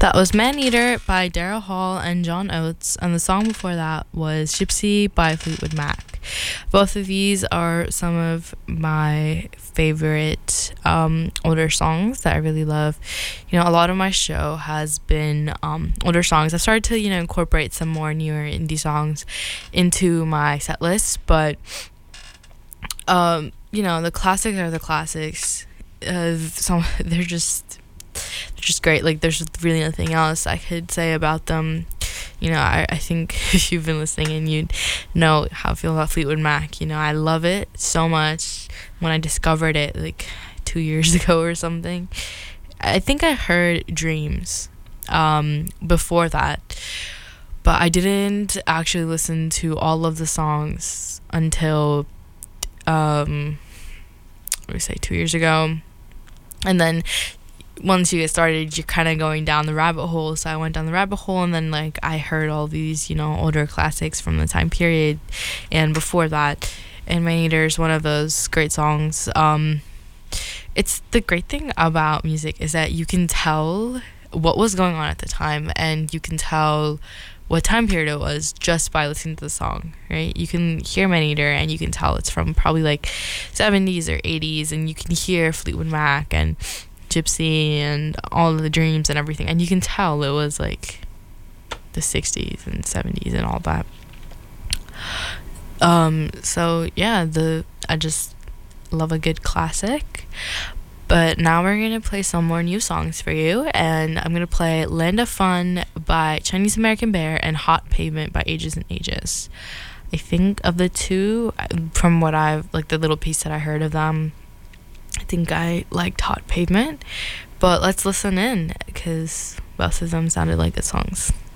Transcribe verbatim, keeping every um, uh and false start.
That was Man Eater by Daryl Hall and John Oates, and the song before that was Gypsy by Fleetwood Mac. Both of these are some of my favorite um, older songs that I really love. You know, a lot of my show has been um, older songs. I've started to, you know, incorporate some more newer indie songs into my set list, but, um, you know, the classics are the classics. Uh, some, they're just... They're just great. Like, there's really nothing else I could say about them. You know, I, I think if you've been listening and you know how I feel about Fleetwood Mac, you know, I love it so much. When I discovered it, like, two years ago or something, I think I heard Dreams um, before that, but I didn't actually listen to all of the songs until, um, what do we say, two years ago. And then once you get started, you're kind of going down the rabbit hole. So I went down the rabbit hole, and then, like, I heard all these, you know, older classics from the time period and before that. And Man Eater is one of those great songs. Um, it's the great thing about music is that you can tell what was going on at the time, and you can tell what time period it was just by listening to the song, right? You can hear Man Eater, and you can tell it's from probably like seventies or eighties, and you can hear Fleetwood Mac and Gypsy and all of the Dreams and everything, and you can tell it was like the sixties and seventies and all that. Um so yeah, the I just love a good classic. But now we're gonna play some more new songs for you, and I'm gonna play Land of Fun by Chinese American Bear and Hot Pavement by Ages and Ages. I think of the two, from what I've, like, the little piece that I heard of them, I think I liked Hot Pavement, but let's listen in because both of them sounded like good songs.